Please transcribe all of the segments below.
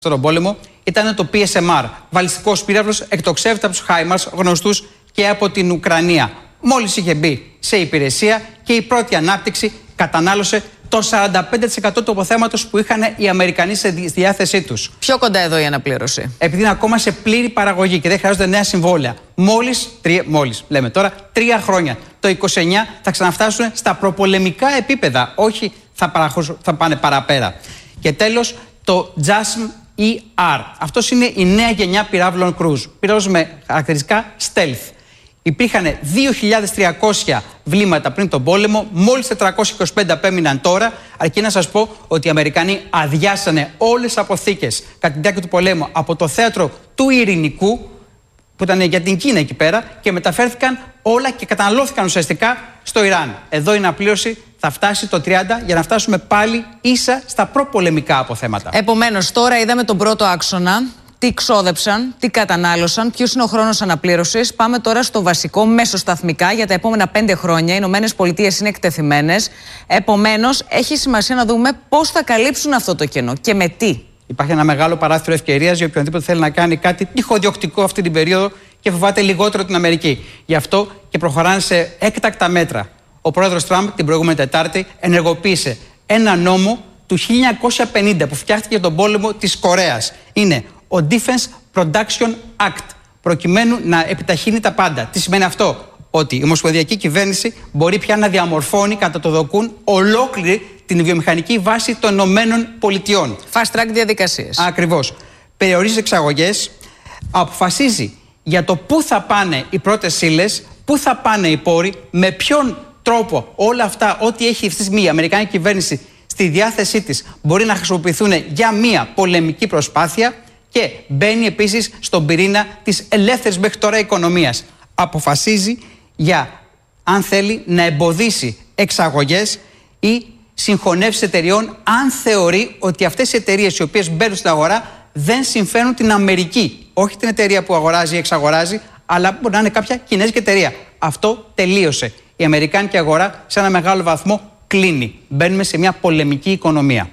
στον πόλεμο ήταν το PSMR, βαλιστικός πύραυλος εκτοξεύεται από τους HIMARS, γνωστούς και από την Ουκρανία. Μόλις είχε μπει σε υπηρεσία και η πρώτη ανάπτυξη κατανάλωσε το 45% του αποθέματος που είχαν οι Αμερικανοί στη διάθεσή τους. Πιο κοντά εδώ η αναπλήρωση. Επειδή είναι ακόμα σε πλήρη παραγωγή και δεν χρειάζονται νέα συμβόλαια. Μόλις λέμε τώρα, 3 χρόνια. Το 29 θα ξαναφτάσουν στα προπολεμικά επίπεδα. Όχι θα πάνε παραπέρα. Και τέλος, το JASSM-ER. Αυτός είναι η νέα γενιά πυράβλων cruise. Πυράβλος με χαρακτηριστικά stealth. Υπήρχαν 2.300 βλήματα πριν τον πόλεμο, μόλις 425 απέμειναν τώρα, αρκεί να σας πω ότι οι Αμερικανοί αδειάσανε όλες τις αποθήκες κατά τη διάρκεια του πολέμου από το θέατρο του Ειρηνικού, που ήταν για την Κίνα εκεί πέρα, και μεταφέρθηκαν όλα και καταναλώθηκαν ουσιαστικά στο Ιράν. Εδώ η αναπλήρωση θα φτάσει το 30 για να φτάσουμε πάλι ίσα στα προπολεμικά αποθέματα. Επομένως, τώρα είδαμε τον πρώτο άξονα. Τι ξόδεψαν, τι κατανάλωσαν, ποιος είναι ο χρόνος αναπλήρωσης. Πάμε τώρα στο βασικό, μεσοσταθμικά, για τα επόμενα 5 χρόνια. Οι Ηνωμένες Πολιτείες είναι εκτεθειμένες. Επομένως, έχει σημασία να δούμε πώς θα καλύψουν αυτό το κενό και με τι. Υπάρχει ένα μεγάλο παράθυρο ευκαιρίας για οποιονδήποτε θέλει να κάνει κάτι τυχοδιοκτικό αυτή την περίοδο και φοβάται λιγότερο την Αμερική. Γι' αυτό και προχωράνε σε έκτακτα μέτρα. Ο πρόεδρος Τραμπ την προηγούμενη Τετάρτη ενεργοποίησε ένα νόμο του 1950 που φτιάχτηκε για τον πόλεμο της Κορέας. Είναι ο Defense Production Act, προκειμένου να επιταχύνει τα πάντα. Τι σημαίνει αυτό? Ότι η ομοσπονδιακή κυβέρνηση μπορεί πια να διαμορφώνει κατά το δοκούν ολόκληρη την βιομηχανική βάση των Ηνωμένων Πολιτειών. Fast track διαδικασίες. Ακριβώς. Περιορίζει εξαγωγές, αποφασίζει για το πού θα πάνε οι πρώτες ύλες, πού θα πάνε οι πόροι, με ποιον τρόπο όλα αυτά, ό,τι έχει αυτή τη στιγμή η Αμερικανική κυβέρνηση στη διάθεσή της, μπορεί να χρησιμοποιηθούν για μια πολεμική προσπάθεια. Και μπαίνει επίσης στον πυρήνα της ελεύθερης μέχρι τώρα οικονομίας. Αποφασίζει για, αν θέλει, να εμποδίσει εξαγωγές ή συγχωνεύσεις εταιριών, αν θεωρεί ότι αυτές οι εταιρείες οι οποίες μπαίνουν στην αγορά δεν συμφέρουν την Αμερική. Όχι την εταιρεία που αγοράζει ή εξαγοράζει, αλλά μπορεί να είναι κάποια κινέζικη εταιρεία. Αυτό τελείωσε. Η αμερικάνικη αγορά σε ένα μεγάλο βαθμό κλείνει. Μπαίνουμε σε μια πολεμική οικονομία.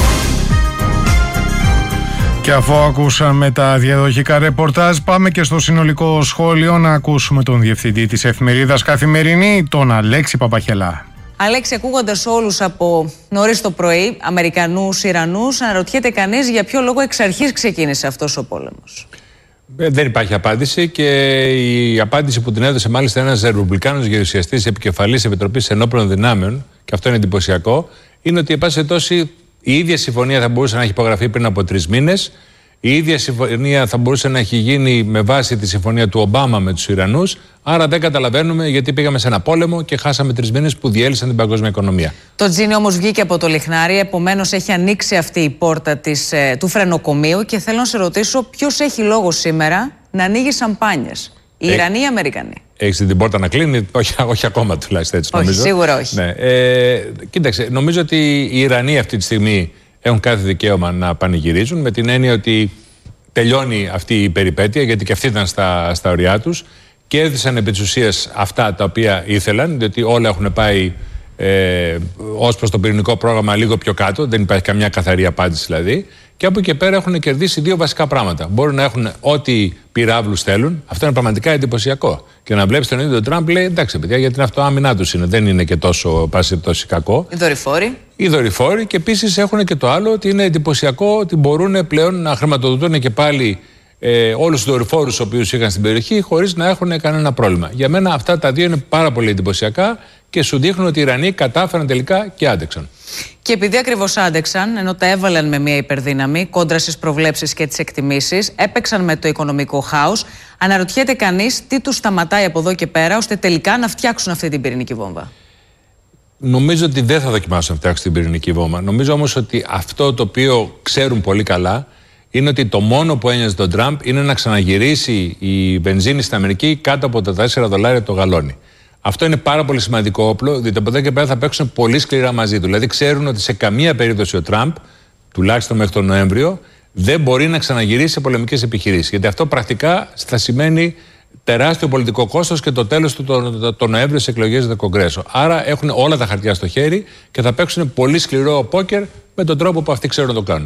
Και αφού ακούσαμε τα διαδοχικά ρεπορτάζ, πάμε και στο συνολικό σχόλιο να ακούσουμε τον διευθυντή της εφημερίδας Καθημερινή, τον Αλέξη Παπαχελά. Αλέξη, ακούγοντας όλους από νωρίς το πρωί, Αμερικανούς, Ιρανούς, αναρωτιέται κανείς για ποιο λόγο εξ αρχής ξεκίνησε αυτός ο πόλεμος. Δεν υπάρχει απάντηση και η απάντηση που την έδωσε μάλιστα ένας Ρεπουμπλικάνος γερουσιαστής επικεφαλής Επιτροπής Ενόπλων Δυνάμεων, και αυτό είναι εντυπωσιακό, είναι ότι εν πάση περιπτώσει η ίδια συμφωνία θα μπορούσε να έχει υπογραφεί πριν από 3 μήνες. Η ίδια συμφωνία θα μπορούσε να έχει γίνει με βάση τη συμφωνία του Ομπάμα με τους Ιρανούς. Άρα δεν καταλαβαίνουμε γιατί πήγαμε σε ένα πόλεμο και χάσαμε 3 μήνες που διέλυσαν την παγκόσμια οικονομία. Το τζίνι όμως βγήκε από το λιχνάρι, επομένως έχει ανοίξει αυτή η πόρτα του φρενοκομείου και θέλω να σε ρωτήσω ποιος έχει λόγο σήμερα να ανοίγει σαμπάνιες. Οι Ιρανοί ή οι Αμερικανοί? Έχεις την πόρτα να κλείνει? Όχι ακόμα τουλάχιστον έτσι νομίζω. Όχι, σίγουρα όχι. Ναι. Κοίταξε, νομίζω ότι οι Ιρανοί αυτή τη στιγμή έχουν κάθε δικαίωμα να πανηγυρίζουν, με την έννοια ότι τελειώνει αυτή η περιπέτεια, γιατί και αυτοί ήταν στα ωριά τους και έδωσαν επί της ουσίας αυτά τα οποία ήθελαν, διότι όλα έχουν πάει ως προς το πυρηνικό πρόγραμμα λίγο πιο κάτω, δεν υπάρχει καμιά καθαρή απάντηση δηλαδή. Και από εκεί και πέρα έχουν κερδίσει 2 βασικά πράγματα. Μπορούν να έχουν ό,τι πυράβλους θέλουν, αυτό είναι πραγματικά εντυπωσιακό. Και να βλέπεις τον ίδιο τον Τραμπ λέει: εντάξει, παιδιά, γιατί είναι αυτό άμυνά τους είναι, δεν είναι και τόσο κακό. Οι δορυφόροι, και επίσης έχουν και το άλλο, ότι είναι εντυπωσιακό ότι μπορούν πλέον να χρηματοδοτούν και πάλι όλους τους δορυφόρους τους οποίους είχαν στην περιοχή χωρίς να έχουν κανένα πρόβλημα. Για μένα αυτά τα 2 είναι πάρα πολύ εντυπωσιακά και σου δείχνουν ότι οι Ιρανοί κατάφεραν τελικά και άντεξαν. Και επειδή ακριβώς άντεξαν, ενώ τα έβαλαν με μια υπερδύναμη κόντρα στις προβλέψεις και τις εκτιμήσεις, έπαιξαν με το οικονομικό χάος, αναρωτιέται κανείς τι τους σταματάει από εδώ και πέρα ώστε τελικά να φτιάξουν αυτή την πυρηνική βόμβα. Νομίζω ότι δεν θα δοκιμάσουν να φτιάξουν την πυρηνική βόμβα. Νομίζω όμως ότι αυτό το οποίο ξέρουν πολύ καλά είναι ότι το μόνο που ένοιαζε τον Τραμπ είναι να ξαναγυρίσει η βενζίνη στην Αμερική κάτω από τα $4 το γαλόνι. Αυτό είναι πάρα πολύ σημαντικό όπλο, διότι από εδώ και πέρα θα παίξουν πολύ σκληρά μαζί του. Δηλαδή, ξέρουν ότι σε καμία περίπτωση ο Τραμπ, τουλάχιστον μέχρι τον Νοέμβριο, δεν μπορεί να ξαναγυρίσει σε πολεμικές επιχειρήσεις. Γιατί αυτό πρακτικά θα σημαίνει τεράστιο πολιτικό κόστος και το τέλος του το Νοέμβριο στις εκλογές του Κογκρέσου. Άρα έχουν όλα τα χαρτιά στο χέρι και θα παίξουν πολύ σκληρό πόκερ με τον τρόπο που αυτοί ξέρουν να το κάνουν.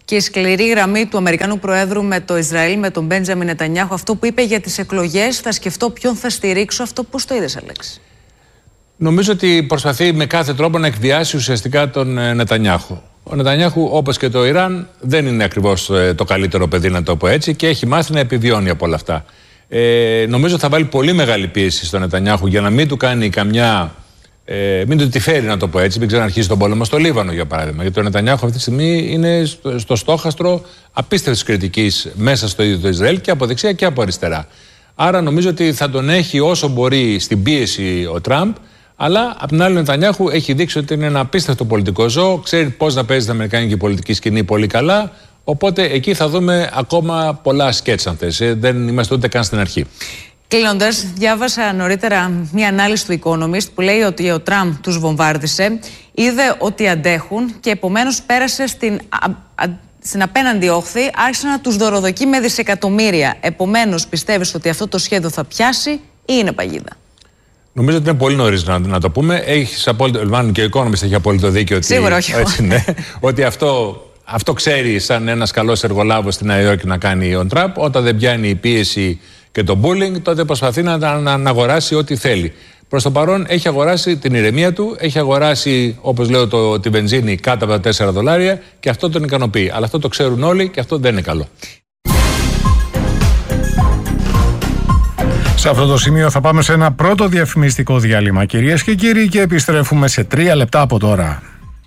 Και η σκληρή γραμμή του Αμερικανού Προέδρου με το Ισραήλ, με τον Μπέντζαμιν Νετανιάχου, αυτό που είπε για τις εκλογές, θα σκεφτώ ποιον θα στηρίξω, αυτό πώς το είδες, Αλέξη? Νομίζω ότι προσπαθεί με κάθε τρόπο να εκβιάσει ουσιαστικά τον Νετανιάχου. Ο Νετανιάχου, όπως και το Ιράν, δεν είναι ακριβώς το καλύτερο παιδί, να το πω έτσι, και έχει μάθει να επιβιώνει από όλα αυτά. Νομίζω θα βάλει πολύ μεγάλη πίεση στον Νετανιάχου για να μην του κάνει καμιά. Μην του τη φέρει, να το πω έτσι, μην ξαναρχίσει τον πόλεμο στο Λίβανο, για παράδειγμα. Γιατί ο Νετανιάχου αυτή τη στιγμή είναι στο στόχαστρο απίστευτης κριτικής μέσα στο ίδιο το Ισραήλ και από δεξιά και από αριστερά. Άρα νομίζω ότι θα τον έχει όσο μπορεί στην πίεση ο Τραμπ, αλλά απ' την άλλη ο Νετανιάχου έχει δείξει ότι είναι ένα απίστευτο πολιτικό ζώο, ξέρει πώς να παίζει την αμερικάνικη πολιτική σκηνή πολύ καλά. Οπότε εκεί θα δούμε ακόμα πολλά σκέτς, αν θες. Δεν είμαστε ούτε καν στην αρχή. Κλείνοντας, διάβασα νωρίτερα μια ανάλυση του Economist που λέει ότι ο Τραμπ τους βομβάρδισε, είδε ότι αντέχουν και επομένως πέρασε στην απέναντι όχθη, άρχισε να τους δωροδοκεί με δισεκατομμύρια. Επομένως, πιστεύεις ότι αυτό το σχέδιο θα πιάσει ή είναι παγίδα? Νομίζω ότι είναι πολύ νωρίς να το πούμε. Έχεις απόλυτο, μάλλον και ο Economist έχει απόλυτο δίκιο ότι, σίγουρα, όχι. Έτσι, ναι, ότι αυτό ξέρει σαν ένας καλός εργολάβος στη Νέα Υόρκη να κάνει ο Τραμπ. Όταν δεν πιάνει η πίεση και το bullying, τότε προσπαθεί να αγοράσει ό,τι θέλει. Προς το παρόν έχει αγοράσει την ηρεμία του, έχει αγοράσει, όπως λέω, τη βενζίνη κάτω από τα $4 και αυτό τον ικανοποιεί. Αλλά αυτό το ξέρουν όλοι και αυτό δεν είναι καλό. Σε αυτό το σημείο θα πάμε σε ένα πρώτο διαφημιστικό διάλειμμα, κυρίες και κύριοι, και επιστρέφουμε σε 3 λεπτά από τώρα.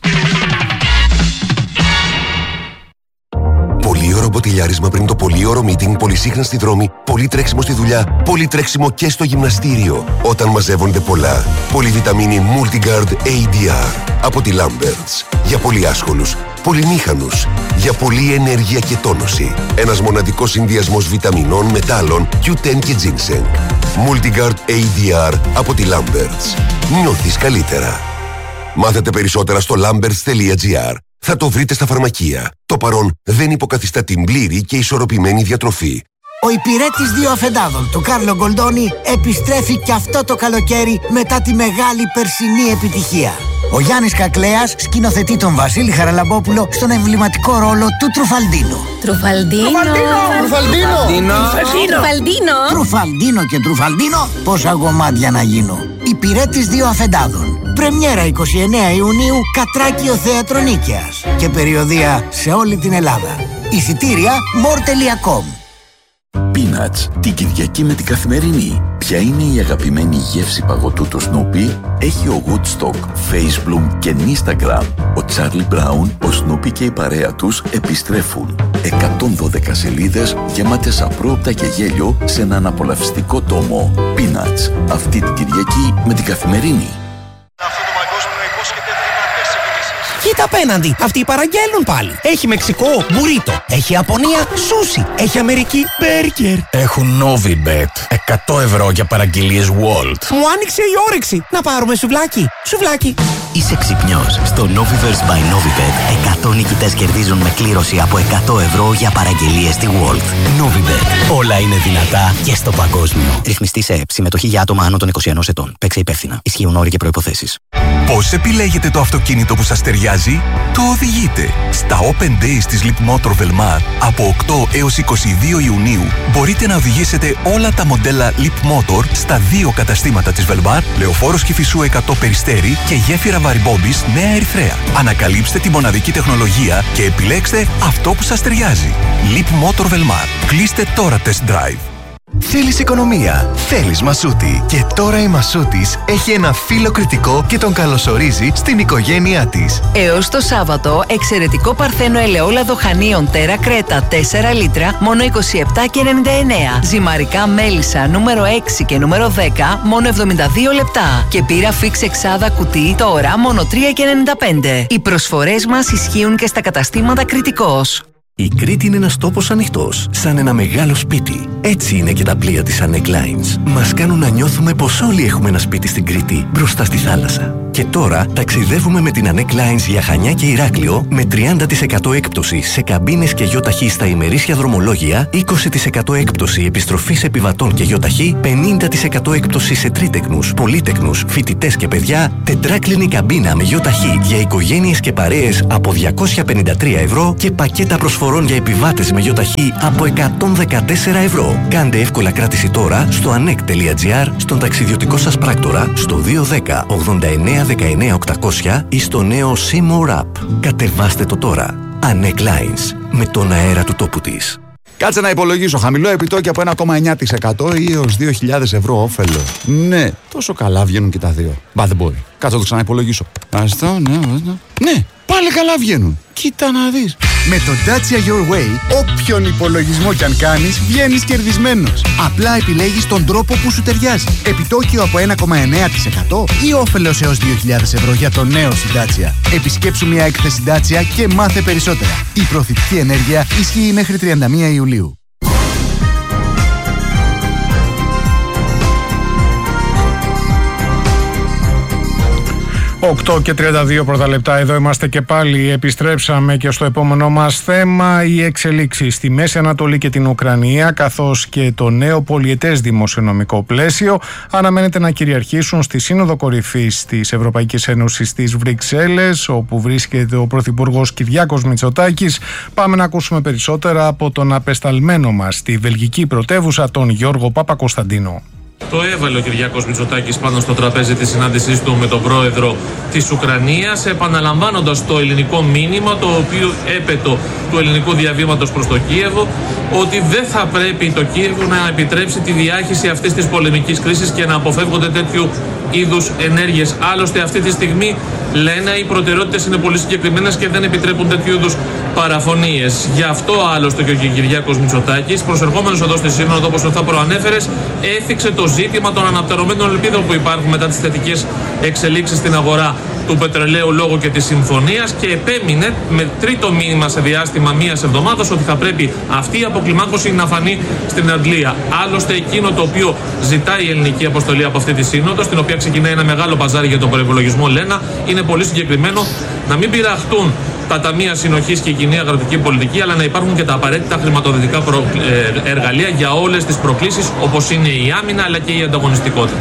Πολύωρο μποτιλιάρισμα πριν το πολύωρο meeting, πολυσύχναστη δρόμη, πολύ τρέξιμο στη δουλειά, πολύ τρέξιμο και στο γυμναστήριο. Όταν μαζεύονται πολλά. Πολυβιταμίνη Multigard ADR από τη Lamberts. Για πολύ άσχολους, πολυμήχανους, για πολλή ενέργεια και τόνωση. Ένας μοναδικός συνδυασμός βιταμινών, μετάλλων, Q10 και ginseng. Multigard ADR από τη Lamberts. Νιώθεις καλύτερα. Μάθετε περισσότερα στο lamberts.gr. Θα το βρείτε στα φαρμακεία. Το παρόν δεν υποκαθιστά την πλήρη και ισορροπημένη διατροφή. Ο υπηρέτης 2 αφεντάδων του Κάρλο Γκολντόνι επιστρέφει και αυτό το καλοκαίρι μετά τη μεγάλη περσινή επιτυχία. Ο Γιάννης Κακλέας σκηνοθετεί τον Βασίλη Χαραλαμπόπουλο στον εμβληματικό ρόλο του Τρουφαλντίνο. Τρουφαλντίνο και Τρουφαλντίνο, πόσα γομάτια να γίνω. Υπηρέτης 2 αφεντάδων. Πρεμιέρα 29 Ιουνίου, Κατράκιο Θέατρο Νίκαιας. Και περιοδεία σε όλη την Ελλάδα. Εισιτήρια more.com. Peanuts, την Κυριακή με την Καθημερινή. Ποια είναι η αγαπημένη γεύση παγωτού του Snoopy? Έχει ο Woodstock, Facebook και Instagram. Ο Charlie Brown, ο Snoopy και η παρέα τους επιστρέφουν. 112 σελίδες γεμάτες απρόοπτα και γέλιο σε έναν απολαυστικό τόμο. Peanuts, αυτή την Κυριακή με την Καθημερινή. Κοίτα απέναντι, αυτοί παραγγέλνουν πάλι. Έχει Μεξικό, μπουρίτο. Έχει Ιαπωνία, σούσι. Έχει Αμερική, μπέργκερ. Έχουν Novibet. 100 ευρώ για παραγγελίες Walt. Μου άνοιξε η όρεξη. Να πάρουμε σουβλάκι. Σουβλάκι. Είσαι ξυπνιός. Στο Noviverse by Novibet 100 νικητές κερδίζουν με κλήρωση από 100 ευρώ για παραγγελίες στη Walt. Novibet. Όλα είναι δυνατά και στο παγκόσμιο. Ρυθμιστή σε ΕΕΠ. Συμμετοχή για άτομα άνω των 21 ετών. Παίξε υπεύθυνα. Ισχύουν όροι και προϋποθέσεις. Πώς επιλέγετε το αυτοκίνητο που σας ταιριάζει? Το οδηγείτε. Στα Open Days της Leapmotor Velmar από 8 έως 22 Ιουνίου μπορείτε να οδηγήσετε όλα τα μοντέλα Leapmotor στα 2 καταστήματα της Velmar, Λεωφόρος Κηφισού 100 Περιστέρι και Γέφυρα Βαριμπόμπης Νέα Ερυθρέα. Ανακαλύψτε τη μοναδική τεχνολογία και επιλέξτε αυτό που σας ταιριάζει. Leapmotor Velmar. Κλείστε τώρα test drive. Θέλεις οικονομία, θέλεις Μασούτη. Και τώρα η Μασούτης έχει ένα φίλο κριτικό και τον καλωσορίζει στην οικογένειά της. Έως το Σάββατο, εξαιρετικό παρθένο ελαιόλαδο χανίων Τέρα Κρέτα 4 λίτρα, μόνο 27,99. Ζυμαρικά μέλισσα νούμερο 6 και νούμερο 10, μόνο 72 λεπτά. Και πύρα φίξ εξάδα κουτί, τώρα μόνο 3,95. Οι προσφορές μας ισχύουν και στα καταστήματα Κριτικός. Η Κρήτη είναι ένας τόπος ανοιχτός, σαν ένα μεγάλο σπίτι. Έτσι είναι και τα πλοία της Anek Lines. Μας κάνουν να νιώθουμε πως όλοι έχουμε ένα σπίτι στην Κρήτη, μπροστά στη θάλασσα. Και τώρα ταξιδεύουμε με την ANEC Lines για Χανιά και Ηράκλειο με 30% έκπτωση σε καμπίνες και γιοταχή στα ημερήσια δρομολόγια, 20% έκπτωση επιστροφής επιβατών και γιοταχή, 50% έκπτωση σε τρίτεκνους, πολύτεκνους, φοιτητές και παιδιά, τετράκλινη καμπίνα με γιοταχή για οικογένειες και παρέες από 253 ευρώ και πακέτα προσφορών για επιβάτες με γιοταχή από 114 ευρώ. Κάντε εύκολα κράτηση τώρα στο anek.gr, στον ταξιδιωτικό σας πράκτορα, στο 210 89 19 800 ή στο νέο C-More App. Κατεβάστε το τώρα. ANEC Lines. Με τον αέρα του τόπου της. Κάτσε να υπολογίσω. Χαμηλό επιτόκιο από 1,9% ή έως 2.000 ευρώ όφελο. Ναι, τόσο καλά βγαίνουν και τα δύο. Μπα, δεν μπορεί. Κάτσε να το ξαναυπολογίσω. Ναι, πάλι καλά βγαίνουν. Κοίτα να δεις. Με το Dacia Your Way, όποιον υπολογισμό κι αν κάνεις, βγαίνεις κερδισμένος. Απλά επιλέγεις τον τρόπο που σου ταιριάζει. Επιτόκιο από 1,9% ή όφελος έως 2.000 ευρώ για το νέο στην Dacia. Επισκέψου μια έκθεση Dacia και μάθε περισσότερα. Η προωθητική ενέργεια ισχύει μέχρι 31 Ιουλίου. 8 και 32 πρώτα λεπτά, εδώ είμαστε και πάλι. Επιστρέψαμε και στο επόμενο μας θέμα, οι εξελίξεις στη Μέση Ανατολή και την Ουκρανία, καθώς και το νέο πολιετές δημοσιονομικό πλαίσιο αναμένεται να κυριαρχήσουν στη Σύνοδο Κορυφής της Ευρωπαϊκής Ένωσης στις Βρυξέλλες, όπου βρίσκεται ο Πρωθυπουργός Κυριάκος Μητσοτάκης. Πάμε να ακούσουμε περισσότερα από τον απεσταλμένο μας στη βελγική πρωτεύουσα, τον Γιώργο Παπακοσταντίνο. Το έβαλε ο Κυριάκος Μητσοτάκης πάνω στο τραπέζι της συνάντησής του με τον πρόεδρο της Ουκρανίας, επαναλαμβάνοντας το ελληνικό μήνυμα, το οποίο έπετο του ελληνικού διαβήματος προς το Κίεβο, ότι δεν θα πρέπει το Κίεβο να επιτρέψει τη διάχυση αυτής της πολεμικής κρίσης και να αποφεύγονται τέτοιου είδους ενέργειες. Άλλωστε, αυτή τη στιγμή λένε οι προτεραιότητες είναι πολύ συγκεκριμένες και δεν επιτρέπουν τέτοιου είδους παραφωνίες. Γι' αυτό άλλωστε και ο Κυριάκος Μητσοτάκης, προσερχόμενος εδώ στη Σύνοδο, όπως θα προανέφερες, έθιξε το ζήτημα των αναπτερωμένων ελπίδων που υπάρχουν μετά τις θετικές εξελίξεις στην αγορά του πετρελαίου λόγω και της συμφωνίας και επέμεινε με τρίτο μήνυμα σε διάστημα μίας εβδομάδας ότι θα πρέπει αυτή η αποκλιμάκωση να φανεί στην Αντλία. Άλλωστε, εκείνο το οποίο ζητάει η ελληνική αποστολή από αυτή τη σύνοδο, στην οποία ξεκινάει ένα μεγάλο παζάρι για τον προϋπολογισμό, λένε, είναι πολύ συγκεκριμένο να μην πειραχτούν τα ταμεία συνοχής και η κοινή αγροτική πολιτική, αλλά να υπάρχουν και τα απαραίτητα χρηματοδοτικά εργαλεία για όλες τις προκλήσεις, όπως είναι η άμυνα αλλά και η ανταγωνιστικότητα.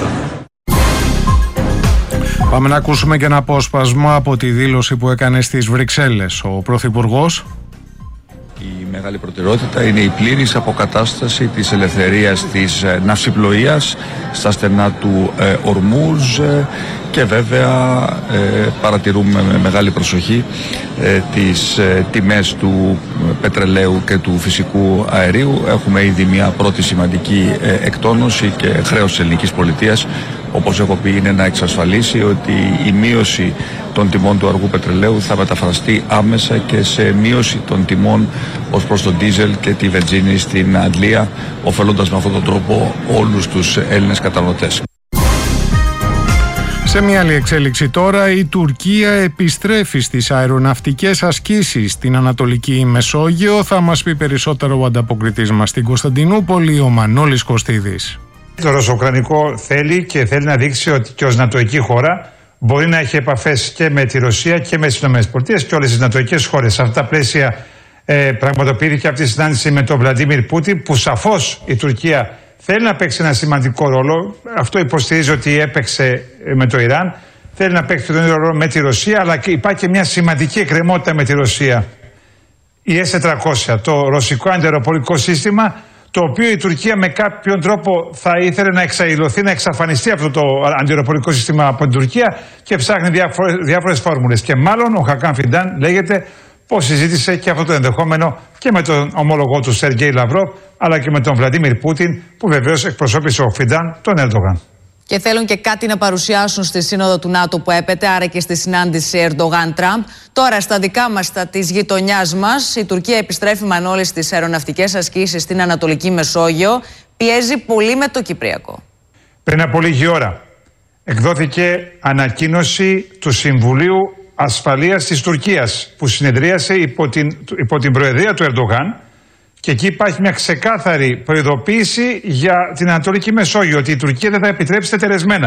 Πάμε να ακούσουμε και ένα απόσπασμα από τη δήλωση που έκανε στις Βρυξέλλες ο Πρωθυπουργός. Η μεγάλη προτεραιότητα είναι η πλήρης αποκατάσταση της ελευθερίας της ναυσιπλοείας στα στενά του Ορμούζ και βέβαια παρατηρούμε με μεγάλη προσοχή τις τιμές του πετρελαίου και του φυσικού αερίου. Έχουμε ήδη μια πρώτη σημαντική εκτόνωση και χρέος της ελληνικής πολιτείας, όπως έχω πει, είναι να εξασφαλίσει ότι η μείωση των τιμών του αργού πετρελαίου θα μεταφραστεί άμεσα και σε μείωση των τιμών ως προς τον ντίζελ και τη βενζίνη στην Αντλία, ωφελώντας με αυτόν τον τρόπο όλους τους Έλληνες καταναλωτές. Σε μια άλλη εξέλιξη τώρα, η Τουρκία επιστρέφει στις αεροναυτικές ασκήσεις στην Ανατολική Μεσόγειο. Θα μας πει περισσότερο ο ανταποκριτής μας στην Κωνσταντινούπολη, ο Μανώλης Κωστίδης. Το ρωσοκρανικό θέλει να δείξει ότι και ως νατοική χώρα μπορεί να έχει επαφές και με τη Ρωσία και με τις ΗΠΑ και όλες τις νατοικές χώρες. Σε αυτά τα πλαίσια πραγματοποιήθηκε αυτή η συνάντηση με τον Βλαντίμιρ Πούτιν, που σαφώς η Τουρκία θέλει να παίξει ένα σημαντικό ρόλο. Αυτό υποστηρίζει ότι έπαιξε με το Ιράν. Θέλει να παίξει τον ίδιο ρόλο με τη Ρωσία, αλλά υπάρχει και μια σημαντική εκκρεμότητα με τη Ρωσία. Η S-400, το ρωσικό αντιαεροπορικό σύστημα, το οποίο η Τουρκία με κάποιον τρόπο θα ήθελε να εξαϊλωθεί, να εξαφανιστεί αυτό το αντιαεροπορικό σύστημα από την Τουρκία και ψάχνει διάφορες φόρμουλες. Και μάλλον ο Χακάν Φιντάν λέγεται πως συζήτησε και αυτό το ενδεχόμενο και με τον ομόλογό του Σεργέη Λαυρόβ, αλλά και με τον Βλαντίμιρ Πούτιν, που βεβαίως εκπροσώπησε ο Φιντάν τον Ερντογάν. Και θέλουν και κάτι να παρουσιάσουν στη Σύνοδο του ΝΑΤΟ που έπεται, άρα και στη συνάντηση Ερντογάν-Τραμπ. Τώρα, στα δικά μας, στα της γειτονιάς μας, η Τουρκία επιστρέφει με όλες τις αεροναυτικές ασκήσεις στην Ανατολική Μεσόγειο. Πιέζει πολύ με το Κυπριακό. Πριν από λίγη ώρα εκδόθηκε ανακοίνωση του Συμβουλίου Ασφαλείας της Τουρκίας, που συνεδρίασε υπό την προεδρία του Ερντογάν, και εκεί υπάρχει μια ξεκάθαρη προειδοποίηση για την Ανατολική Μεσόγειο, ότι η Τουρκία δεν θα επιτρέψει τετελεσμένα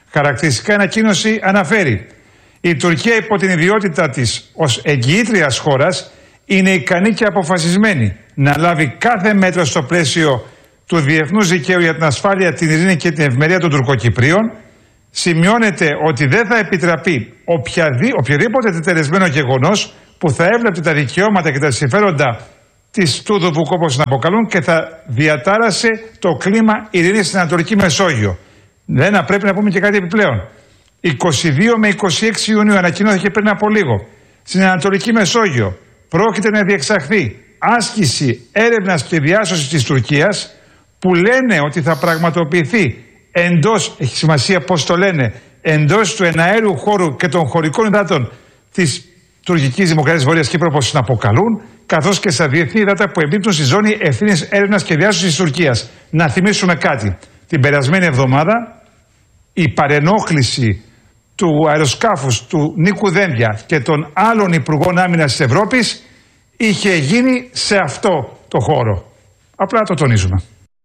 Χαρακτηριστικά ανακοίνωση αναφέρει: η Τουρκία υπό την ιδιότητα της ως εγγυήτριας χώρας είναι ικανή και αποφασισμένη να λάβει κάθε μέτρο στο πλαίσιο του διεθνούς δικαίου για την ασφάλεια, την ειρήνη και την ευημερία των Τουρκοκυπρίων. Σημειώνεται ότι δεν θα επιτραπεί οποιοδήποτε τετελεσμένο γεγονός που θα έβλεπτε τα δικαιώματα και τα συμφέροντα της Τούδοβουκ, όπως την αποκαλούν, και θα διατάρασε το κλίμα ειρήνης στην Ανατολική Μεσόγειο. Δεν πρέπει να πούμε και κάτι επιπλέον. 22 με 26 Ιουνίου ανακοινώθηκε πριν από λίγο στην Ανατολική Μεσόγειο πρόκειται να διεξαχθεί άσκηση έρευνας και διάσωσης της Τουρκίας, που λένε ότι θα πραγματοποιηθεί εντός, έχει σημασία πώς το λένε, εντός του εναέριου χώρου και των χωρικών υδάτων της Τουρκικής Δημοκρατίας Βορειας Κύπρου, όπως την αποκαλούν, καθώς και στα διεθνή υδάτα που εμπίπτουν στη ζώνη ευθύνης έρευνας και διάσωσης της Τουρκίας. Να θυμίσουμε κάτι. Την περασμένη εβδομάδα η παρενόχληση του αεροσκάφους του Νίκου Δένδια και των άλλων Υπουργών Άμυνας της Ευρώπης είχε γίνει σε αυτό το χώρο. Απλά το τονίζουμε.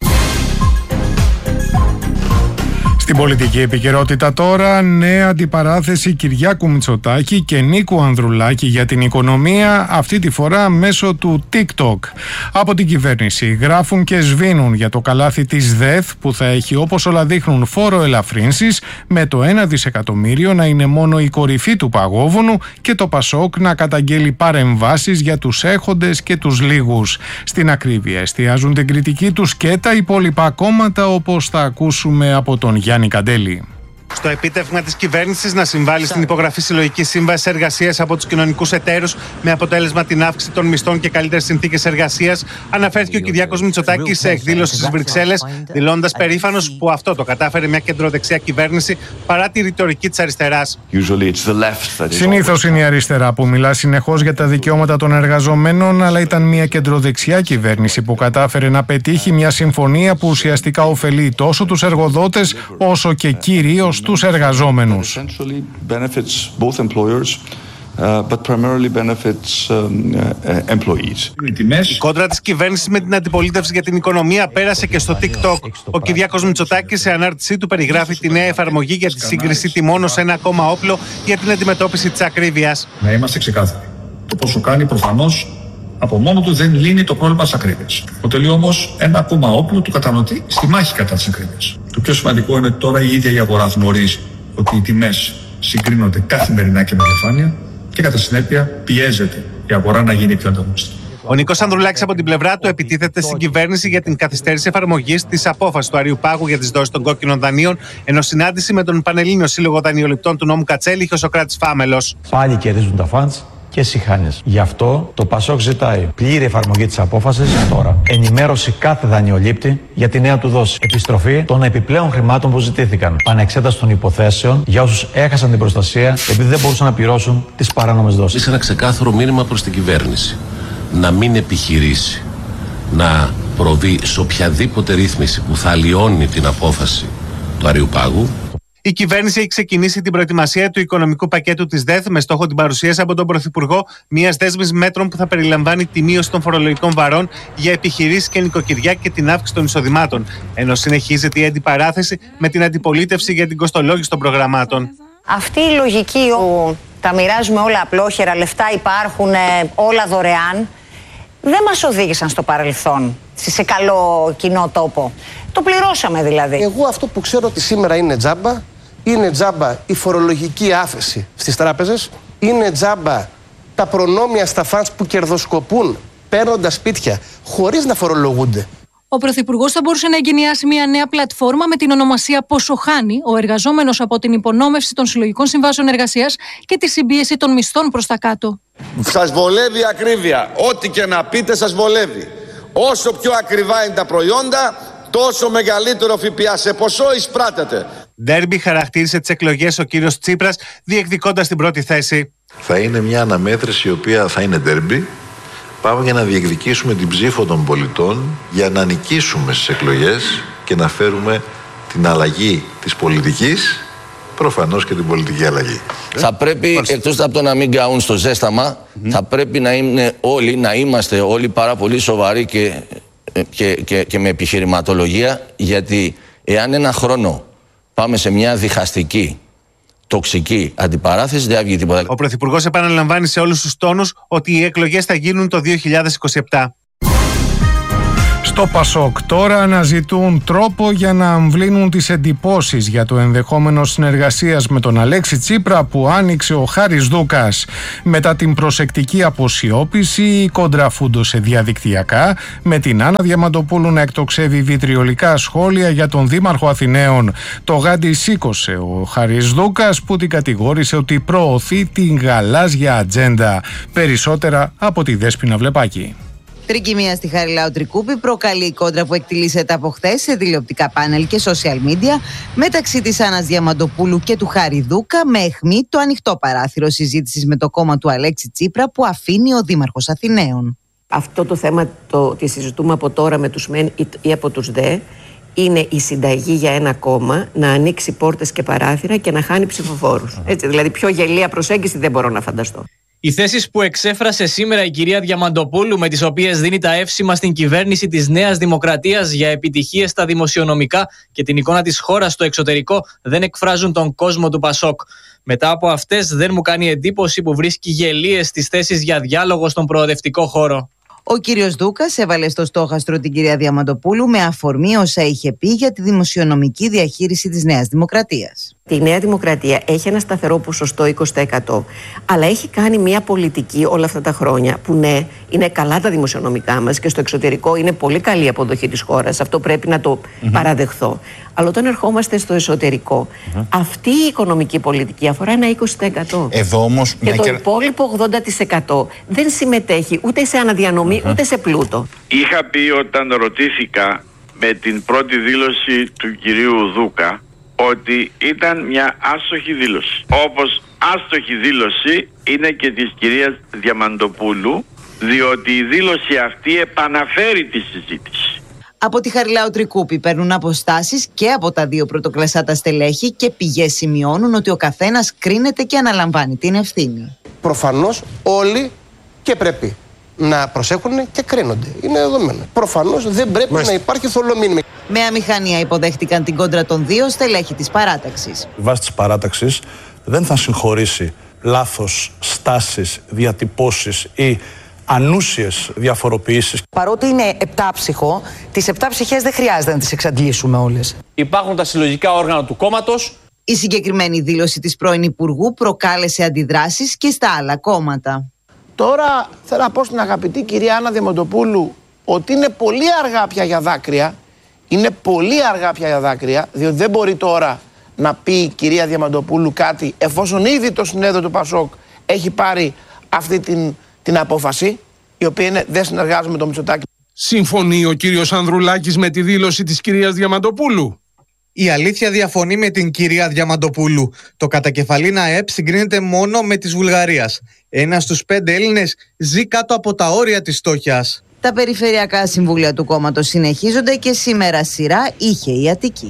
Στην πολιτική επικαιρότητα τώρα, νέα αντιπαράθεση Κυριάκου Μητσοτάκη και Νίκου Ανδρουλάκη για την οικονομία, αυτή τη φορά μέσω του TikTok. Από την κυβέρνηση γράφουν και σβήνουν για το καλάθι της ΔΕΘ, που θα έχει, όπως όλα δείχνουν, φόρο ελαφρύνσης, με το 1 δισεκατομμύριο να είναι μόνο η κορυφή του παγόβουνου και το Πασόκ να καταγγέλει παρεμβάσεις για τους έχοντες και τους λίγους. Στην ακρίβεια εστιάζουν την κριτική τους και τα υπόλοιπα κόμματα, όπως θα ακούσουμε από τον Γιάννη Καντέλη. Στο επίτευγμα της κυβέρνησης να συμβάλλει στην υπογραφή συλλογικής σύμβασης εργασίας από τους κοινωνικούς εταίρους, με αποτέλεσμα την αύξηση των μισθών και καλύτερες συνθήκες εργασίας, αναφέρθηκε ο Κυριάκος Μητσοτάκης σε εκδήλωση στις Βρυξέλλες, δηλώντας περήφανος που αυτό το κατάφερε μια κεντροδεξιά κυβέρνηση παρά τη ρητορική της αριστεράς. Συνήθως είναι η αριστερά που μιλά συνεχώς για τα δικαιώματα των εργαζομένων, αλλά ήταν μια κεντροδεξιά κυβέρνηση που κατάφερε να πετύχει μια συμφωνία που ουσιαστικά ωφελεί τόσο τους εργοδότες όσο και κυρίως τους εργαζόμενους. Η κόντρα της κυβέρνησης με την αντιπολίτευση για την οικονομία πέρασε και στο TikTok. Ο Κυριάκος Μητσοτάκης σε ανάρτησή του περιγράφει τη νέα εφαρμογή για τη σύγκριση τιμών ως ένα ακόμα όπλο για την αντιμετώπιση της ακρίβειας. Να είμαστε ξεκάθαροι. Το πόσο κάνει προφανώς από μόνο του δεν λύνει το πρόβλημα της ακρίβειας. Αποτελεί όμως ένα ακόμα όπλο του καταναλωτή στη μάχη κατά της ακρίβειας. Το πιο σημαντικό είναι ότι τώρα η ίδια η αγορά γνωρίζει ότι οι τιμές συγκρίνονται καθημερινά και με διαφάνεια και κατά συνέπεια πιέζεται η αγορά να γίνει πιο ανταγωνιστική. Ο Νίκος Ανδρουλάκης από την πλευρά του επιτίθεται στην κυβέρνηση για την καθυστέρηση εφαρμογής της απόφασης του Αρείου Πάγου για τις δόσεις των κόκκινων δανείων, ενώ συνάντηση με τον Πανελλήνιο Σύλλογο Δανειοληπτών του νόμου Κατσέλη είχε ο Σωκράτης Φάμελος. Πάλι κερδίζουν τα φαντς και σιχάνιες. Γι' αυτό το Πασόκ ζητάει πλήρη εφαρμογή της απόφασης τώρα. Ενημέρωση κάθε δανειολήπτη για τη νέα του δόση. Επιστροφή των επιπλέον χρημάτων που ζητήθηκαν. Πανεξέταση των υποθέσεων για όσους έχασαν την προστασία επειδή δεν μπορούσαν να πληρώσουν τις παράνομες δόσεις. Είσαι ένα ξεκάθαρο μήνυμα προς την κυβέρνηση να μην επιχειρήσει να προβεί σε οποιαδήποτε ρύθμιση που θα αλλοιώνει την απόφαση του Αρείου Πάγου. Η κυβέρνηση έχει ξεκινήσει την προετοιμασία του οικονομικού πακέτου της ΔΕΘ με στόχο την παρουσίαση από τον Πρωθυπουργό μιας δέσμης μέτρων που θα περιλαμβάνει τη μείωση των φορολογικών βαρών για επιχειρήσεις και νοικοκυριά και την αύξηση των εισοδημάτων. Ενώ συνεχίζεται η αντιπαράθεση με την αντιπολίτευση για την κοστολόγηση των προγραμμάτων. Αυτή η λογική όπου τα μοιράζουμε όλα απλόχερα, λεφτά υπάρχουν, όλα δωρεάν, δεν μας οδήγησαν στο παρελθόν σε καλό κοινό τόπο. Το πληρώσαμε δηλαδή. Εγώ αυτό που ξέρω ότι σήμερα είναι τζάμπα η φορολογική άφεση στις τράπεζες, είναι τζάμπα τα προνόμια στα φαντς που κερδοσκοπούν παίρνοντας σπίτια χωρίς να φορολογούνται. Ο Πρωθυπουργός θα μπορούσε να εγκαινιάσει μια νέα πλατφόρμα με την ονομασία «Πόσο χάνει ο εργαζόμενος από την υπονόμευση των συλλογικών συμβάσεων εργασίας και τη συμπίεση των μισθών προς τα κάτω». Σας βολεύει η ακρίβεια. Ό,τι και να πείτε σας βολεύει. Όσο πιο ακριβά είναι τα προϊόντα, τόσο μεγαλύτερο ΦΠΑ σε ποσό εισπράτεται. Ντέρμπι χαρακτήρισε τις εκλογές ο κύριος Τσίπρας, διεκδικώντας την πρώτη θέση. Θα είναι μια αναμέτρηση η οποία θα είναι ντέρμπι. Πάμε για να διεκδικήσουμε την ψήφο των πολιτών, για να νικήσουμε στις εκλογές και να φέρουμε την αλλαγή της πολιτικής, προφανώς και την πολιτική αλλαγή. Θα πρέπει, εκτός από το να μην καούν στο ζέσταμα, θα πρέπει να είμαστε όλοι πάρα πολύ σοβαροί και με επιχειρηματολογία, γιατί εάν ένα χρόνο πάμε σε μια διχαστική, τοξική αντιπαράθεση, δεν βγει τίποτα. Ο Πρωθυπουργός επαναλαμβάνει σε όλους τους τόνους ότι οι εκλογές θα γίνουν το 2027. Στο Πασόκ τώρα αναζητούν τρόπο για να αμβλύνουν τις εντυπώσεις για το ενδεχόμενο συνεργασίας με τον Αλέξη Τσίπρα που άνοιξε ο Χάρης Δούκας. Μετά την προσεκτική αποσιώπηση, η κόντρα φούντωσε διαδικτυακά, με την Άννα Διαμαντοπούλου να εκτοξεύει βιτριολικά σχόλια για τον Δήμαρχο Αθηναίων. Το γάντι σήκωσε ο Χάρης Δούκας που την κατηγόρησε ότι προωθεί την γαλάζια ατζέντα. Περισσότερα από τη Δέσποινα Βλεπάκη. Τρικυμία στη Χαριλάου Τρικούπη προκαλεί η κόντρα που εκτιλήσεται από χθες σε τηλεοπτικά πάνελ και social media μεταξύ της Άννας Διαμαντοπούλου και του Χάρη Δούκα, με αιχμή το ανοιχτό παράθυρο συζήτησης με το κόμμα του Αλέξη Τσίπρα που αφήνει ο Δήμαρχος Αθηναίων. Αυτό το θέμα το συζητούμε από τώρα με τους ΜΕΝ ή από τους ΔΕ. Είναι η συνταγή για ένα κόμμα να ανοίξει πόρτες και παράθυρα και να χάνει ψηφοφόρους. Έτσι, δηλαδή πιο γελία προσέγγιση δεν μπορώ να φανταστώ. Οι θέσεις που εξέφρασε σήμερα η κυρία Διαμαντοπούλου, με τις οποίες δίνει τα εύσημα στην κυβέρνηση της Νέας Δημοκρατίας για επιτυχίες στα δημοσιονομικά και την εικόνα της χώρας στο εξωτερικό, δεν εκφράζουν τον κόσμο του Πασόκ. Μετά από αυτές, δεν μου κάνει εντύπωση που βρίσκει γελίες στις θέσεις για διάλογο στον προοδευτικό χώρο. Ο κύριος Δούκας έβαλε στο στόχαστρο την κυρία Διαμαντοπούλου με αφορμή όσα είχε πει για τη δημοσιονομική διαχείριση της Νέας Δημοκρατίας. Η Νέα Δημοκρατία έχει ένα σταθερό ποσοστό 20%, αλλά έχει κάνει μια πολιτική όλα αυτά τα χρόνια που ναι, είναι καλά τα δημοσιονομικά μας και στο εξωτερικό είναι πολύ καλή η αποδοχή της χώρας. Αυτό πρέπει να το παραδεχθώ. Αλλά όταν ερχόμαστε στο εσωτερικό, αυτή η οικονομική πολιτική αφορά ένα 20%. Εδώ όμως, και το υπόλοιπο 80% δεν συμμετέχει ούτε σε αναδιανομή ούτε σε πλούτο. Είχα πει όταν ρωτήθηκα με την πρώτη δήλωση του κυρίου Δούκα ότι ήταν μια άστοχη δήλωση. Όπως άστοχη δήλωση είναι και της κυρίας Διαμαντοπούλου, διότι η δήλωση αυτή επαναφέρει τη συζήτηση. Από τη Χαριλάου Τρικούπη παίρνουν αποστάσεις και από τα δύο πρωτοκλασσάτα στελέχη και πηγές σημειώνουν ότι ο καθένας κρίνεται και αναλαμβάνει την ευθύνη. Προφανώς όλοι και πρέπει να προσέχουν και κρίνονται. Είναι δεδομένο. Προφανώς δεν πρέπει να υπάρχει θολομήνυμα. Με αμηχανία υποδέχτηκαν την κόντρα των δύο στελέχη της παράταξης. Η βάση της παράταξης δεν θα συγχωρήσει λάθος στάσεις, διατυπώσεις ή ανούσιες διαφοροποιήσεις. Παρότι είναι επτάψυχο, τις 7 ψυχές δεν χρειάζεται να τις εξαντλήσουμε όλες. Υπάρχουν τα συλλογικά όργανα του κόμματος. Η συγκεκριμένη δήλωση της πρώην Υπουργού προκάλεσε αντιδράσεις και στα άλλα κόμματα. Τώρα θέλω να πω στην αγαπητή κυρία Άννα Διαμαντοπούλου ότι είναι πολύ αργά πια για δάκρυα. Είναι πολύ αργά πια για δάκρυα, διότι δεν μπορεί τώρα να πει η κυρία Διαμαντοπούλου κάτι εφόσον ήδη το συνέδριο του Πασόκ έχει πάρει αυτή την απόφαση, η οποία είναι δεν συνεργάζομαι με τον Μητσοτάκη. Συμφωνεί ο κύριος Ανδρουλάκης με τη δήλωση της κυρίας Διαμαντοπούλου? Η αλήθεια διαφωνεί με την κυρία Διαμαντοπούλου. Το κατακεφαλήν ΑΕΠ συγκρίνεται μόνο με της Βουλγαρίας. 1 στους 5 Έλληνες ζει κάτω από τα όρια της φτώχειας. Τα περιφερειακά συμβούλια του κόμματος συνεχίζονται και σήμερα σειρά είχε η Αττική.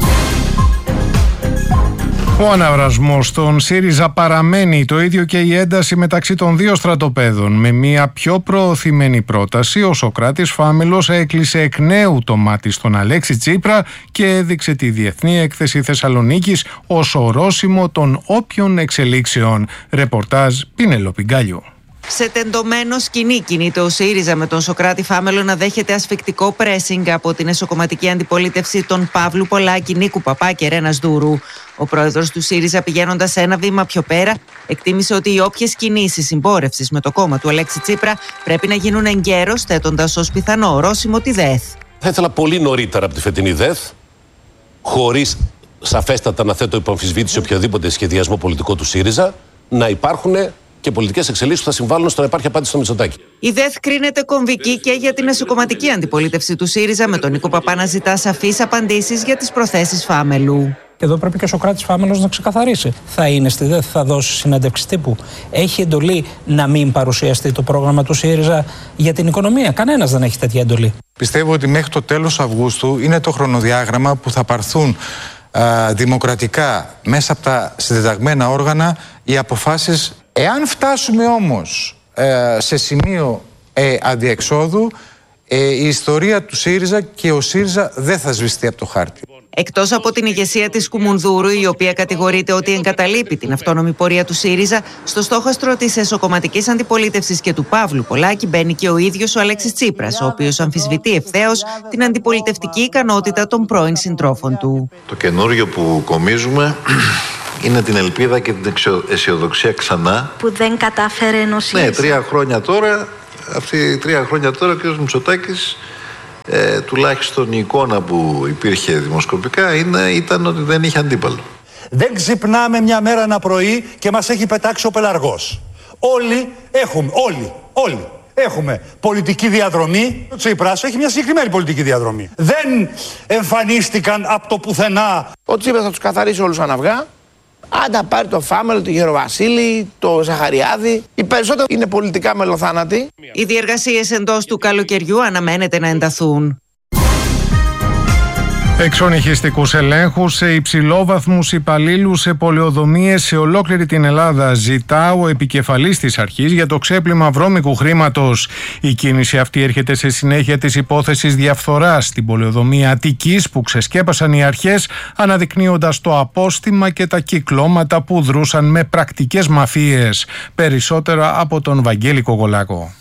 Ο αναβρασμός στον ΣΥΡΙΖΑ παραμένει, το ίδιο και η ένταση μεταξύ των δύο στρατοπέδων. Με μια πιο προωθημένη πρόταση, ο Σωκράτης Φάμελος έκλεισε εκ νέου το μάτι στον Αλέξη Τσίπρα και έδειξε τη Διεθνή Έκθεση Θεσσαλονίκης ως ορόσημο των όποιων εξελίξεων. Ρεπορτάζ Πινελόπη Γκάλιου. Σε τεντωμένο σκηνή κινείται ο ΣΥΡΙΖΑ με τον Σωκράτη Φάμελο να δέχεται ασφικτικό πρέσινγκ από την εσωκομματική αντιπολίτευση των Παύλου Πολάκη, Νίκου Παπά και Ρένας Ντούρου. Ο πρόεδρος του ΣΥΡΙΖΑ, πηγαίνοντας ένα βήμα πιο πέρα, εκτίμησε ότι οι όποιες κινήσεις συμπόρευσης με το κόμμα του Αλέξη Τσίπρα πρέπει να γίνουν εγκαίρως, θέτοντας ως πιθανό ορόσημο τη ΔΕΘ. Θα ήθελα πολύ νωρίτερα από τη φετινή ΔΕΘ, χωρίς σαφέστατα να θέτω υπό αμφισβήτηση οποιοδήποτε σχεδιασμό πολιτικό του ΣΥΡΙΖΑ, να υπάρχουν και πολιτικές εξελίξεις που θα συμβάλλουν στο να υπάρχει απάντηση στο Μητσοτάκη. Η ΔΕΘ κρίνεται κομβική και για την εσωκομματική αντιπολίτευση του ΣΥΡΙΖΑ, με τον Νίκο Παπά να ζητά σαφείς απαντήσεις για τις προθέσεις Φάμελου. Εδώ πρέπει και ο Σωκράτης Φάμελος να ξεκαθαρίσει. Θα είναι στη ΔΕΘ, θα δώσει συνέντευξη τύπου. Έχει εντολή να μην παρουσιαστεί το πρόγραμμα του ΣΥΡΙΖΑ για την οικονομία? Κανένας δεν έχει τέτοια εντολή. Πιστεύω ότι μέχρι το τέλος Αυγούστου είναι το χρονοδιάγραμμα που θα πάρθουν δημοκρατικά μέσα από τα συντεταγμένα όργανα οι αποφάσεις. Εάν φτάσουμε όμως σε σημείο αντιεξόδου, Η ιστορία του ΣΥΡΙΖΑ και ο ΣΥΡΙΖΑ δεν θα σβηστεί από το χάρτη. Εκτός από την ηγεσία της Κουμουνδούρου, η οποία κατηγορείται ότι εγκαταλείπει την αυτόνομη πορεία του ΣΥΡΙΖΑ, στο στόχαστρο της εσωκομματικής αντιπολίτευσης και του Παύλου Πολάκη μπαίνει και ο ίδιος ο Αλέξης Τσίπρας, ο οποίος αμφισβητεί ευθέως την αντιπολιτευτική ικανότητα των πρώην συντρόφων του. Το καινούριο που κομίζουμε είναι την ελπίδα και την αισιοδοξία ξανά. Που δεν κατάφερε ενώ ΣΥΡΙΖΑ. Ναι, 3 χρόνια τώρα, αυτοί 3 χρόνια τώρα ο κ. Μητσοτάκης, τουλάχιστον η εικόνα που υπήρχε δημοσκοπικά ήταν ότι δεν είχε αντίπαλο. Δεν ξυπνάμε μια μέρα ένα πρωί και μας έχει πετάξει ο πελαργός. Όλοι έχουμε πολιτική διαδρομή. Ο Τσίπρας έχει μια συγκεκριμένη πολιτική διαδρομή. Δεν εμφανίστηκαν από το πουθενά. Ο Τσίπρας θα τους καθαρίσει όλους σαν αυγά. Αν τα πάρει το Φάμελο, το Γεροβασίλη, το Ζαχαριάδη. Οι περισσότεροι είναι πολιτικά μελοθάνατοι. Οι διεργασίες εντός του καλοκαιριού αναμένεται να ενταθούν. Εξονυχιστικούς ελέγχους σε υψηλόβαθμους υπαλλήλους σε πολεοδομίες σε ολόκληρη την Ελλάδα ζητά ο επικεφαλής της αρχής για το ξέπλυμα βρώμικου χρήματος. Η κίνηση αυτή έρχεται σε συνέχεια της υπόθεσης διαφθοράς στην πολεοδομία Αττικής που ξεσκέπασαν οι αρχές, αναδεικνύοντας το απόστημα και τα κυκλώματα που δρούσαν με πρακτικές μαφίες. Περισσότερα από τον Βαγγέλη Κογολάκο.